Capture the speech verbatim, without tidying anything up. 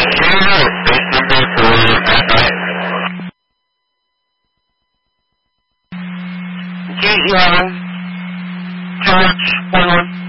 Sure, base number for Matt Knight. G eleven, George one one.